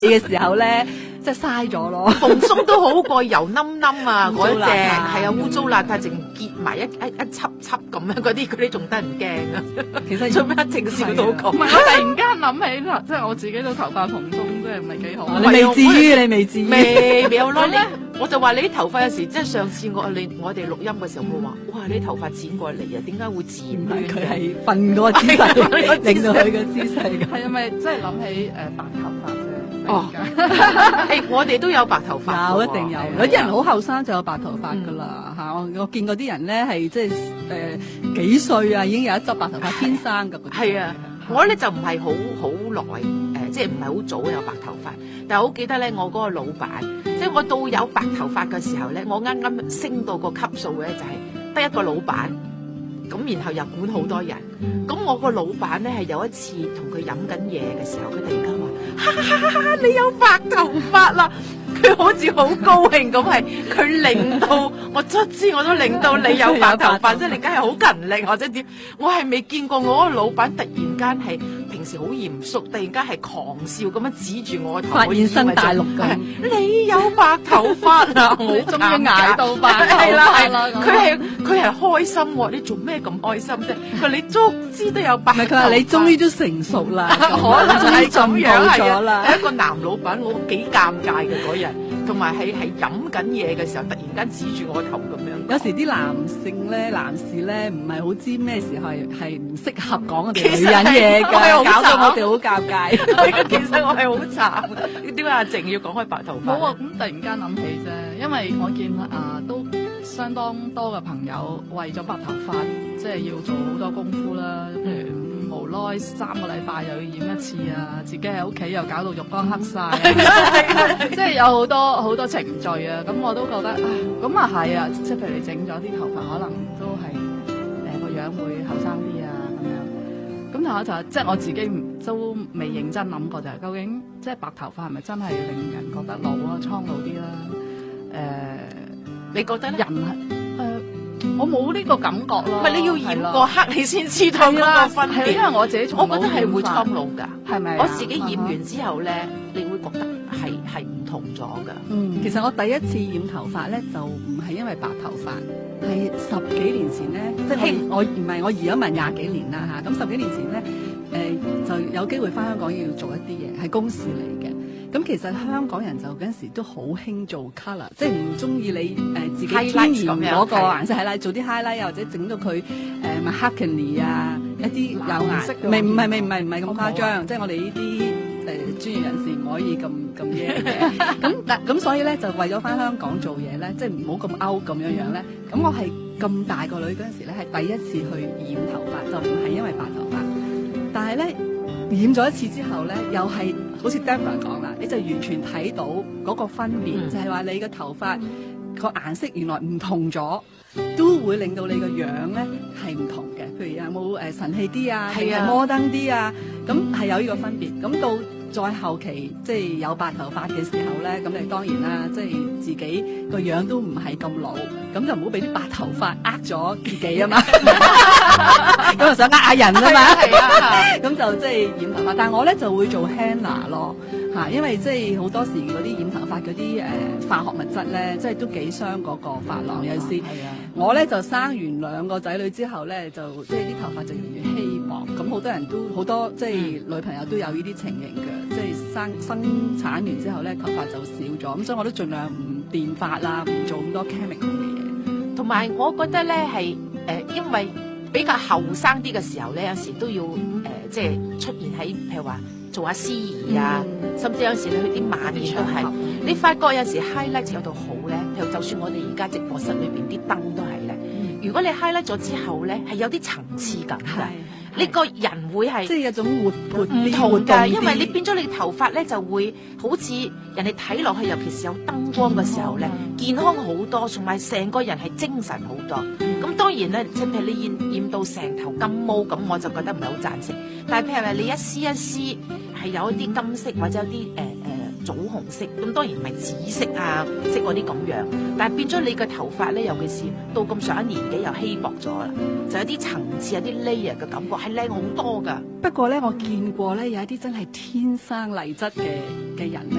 嘅時候咧，即係嘥咗咯。 蓬鬆都好過油冧冧啊！嗰一隻污糟邋遢係啊，污糟邋遢，淨結埋一輯輯咁樣，嗰啲仲得人驚啊！ 其實做咩淨笑到唔咁？ 係，我突然間諗起啦，即係我自己都頭髮蓬鬆，真係唔係幾好。 你未至於，你未至於。 未有咯，我就話你啲頭髮有時，即係上次我哋錄音嘅時候，我話：哇，你啲頭髮剪過嚟啊，點解會剪亂嘅？ 佢係瞓嗰個姿勢，令到佢嘅姿勢嘅。 係啊，咪即係諗起白頭髮啫。 哦，我哋都有白頭髮， 有一定有。有啲人好後生就有白頭髮噶啦嚇，我見過啲人咧係即係幾歲啊已經有一執白頭髮，天生㗎嗰啲。 係啊，我咧就唔係好耐即係唔係好早有白頭髮，但係我好記得咧，我嗰個老闆，即係我到有白頭髮嘅時候咧，我啱啱升到個級數咧，就係得一個老闆。咁然後又管好多人，咁我個老闆咧係有一次同佢飲緊嘢嘅時候，佢突然間話：哈，你有白頭髮啦！佢好似好高興咁，係佢令到我卒之我都令到你有白頭髮，即係你梗係好勤力或者點？我係未見過我嗰個老闆突然間係平時好嚴肅，突然間係狂笑咁樣指住我個頭， 發現新大陸咁。 你有白頭髮啦！我終於捱到白頭係髮啦，佢係開心喎！你做咩咁開心啫？佢話你足知都有白頭髮。 唔係佢話你終於都成熟啦， 可能係咁樣咗啦。 係一個男老闆，我幾尷尬嘅嗰日，同埋係飲緊嘢嘅時候，突然間指住我頭咁樣。 有時啲男士咧唔係好知咩時候係唔適合講我哋女人嘢㗎，搞到我哋好尷尬。 其實我係好慘，點解阿靜要講開白頭髮？ 冇啊，咁突然間諗起啫，因為我見都相當多嘅朋友為咗白頭髮，即係要做好多功夫啦。譬如無奈3個禮拜又要染一次啊，自己喺屋企又搞到肉乾黑晒，即係有好多程序啊。咁我都覺得，咁啊係啊，即係譬如你整咗啲頭髮，可能都係個樣會後生啲啊咁樣。咁但係就即係我自己都未認真諗過，就係究竟即係白頭髮係咪真係令人覺得老啊、蒼老啲啦？ 你覺得咧？ 人我冇呢個感覺咯。 唔係你要染過黑，你先知道嗰個分別。 因為我自己從我覺得係會蒼老㗎， 係咪？ 我自己染完之後咧，你會覺得係唔同咗㗎。 其實我第一次染頭髮咧，就唔係因為白頭髮，係10幾年前咧，即係我唔係我移咗民20幾年啦嚇。咁10幾年前咧，就有機會翻香港要做一啲嘢，係公事嚟嘅。咁其實香港人就嗰陣時都好興做 colour，即係唔中意你自己天然嗰個顏色係啦，做啲 highlight 啊，或者整到佢mahogany 啊，一啲有顏色，唔係咁誇張，即係我哋呢啲專業人士唔可以咁嘢嘅。咁所以咧就為咗翻香港做嘢咧，即係唔好咁 out 咁樣咧。咁我係咁大個女嗰陣時咧，係第一次去染頭髮，就唔係因為白頭髮，但係咧。染咗一次之後咧，又係好似 Deborah 講啦，你就完全睇到嗰個分別，就係話你個頭髮個顏色原來唔同咗，都會令到你個樣咧係唔同嘅。譬如有冇神氣啲啊，定係摩登啲啊，咁係有呢個分別。咁到再後期即係有白頭髮嘅時候咧，咁你當然啦，即係自己個樣都唔係咁老，咁就唔好俾啲白頭髮呃咗自己啊嘛，咁就想呃人啊嘛，咁就即係染頭髮。但係我咧就會做 henna 咯嚇，因為即係好多時嗰啲染頭髮嗰啲化學物質咧，即係都幾傷嗰個髮廊。有時我咧就生完2個仔女之後咧，就即係啲頭髮就越嚟越稀薄，咁好多人都好多即係女朋友都有呢啲情形嘅。即係生產完之後咧，頭髮就少咗，咁所以我都盡量唔電髮啦，唔做咁多 chemical 嘅嘢。 同埋我覺得咧係因為比較後生啲嘅時候咧，有時都要即係出現喺譬如話做下司儀啊，甚至有時你去啲晚宴都係，你發覺有時 highlight 有到好咧，譬如就算我哋而家直播室裏邊啲燈都係咧，如果你 highlight 咗之後咧，係有啲層次感嘅。你個人會係即係一種活潑唔同㗎，因為你變咗你頭髮咧就會好似人哋睇落去，尤其是有燈光嘅時候咧，健康好多，同埋成個人係精神好多。咁當然咧，即係譬如你染到成頭金毛咁，我就覺得唔係好贊成。但係譬如話你一絲一絲係有一啲金色或者有啲棗紅色，咁當然唔係紫色啊，色嗰啲咁樣，但係變咗你嘅頭髮咧，尤其是到咁上一年紀又稀薄咗啦，就有啲層次、有啲 layer 嘅感覺，係靚好多㗎。 不過咧，我見過咧有一啲真係天生麗質嘅人咧。